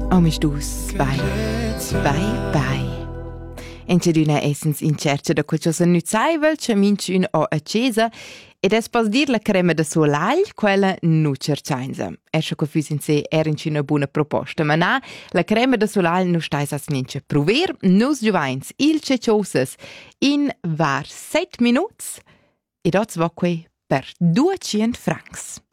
Omis dus, bye, bye, bye. En c'è d'una essens in cerca da qualcosa nüzaivel, c'è minci un o accesa, ed es pos dir la crema da solagl, quella nu cercainza. Esce co fus in sé erinci una buona proposta, ma na, la crema da solagl nu stais as nince prover, nus giuvains, il ceciosas, in var 7 minuts, ed oz voque per 200 francs.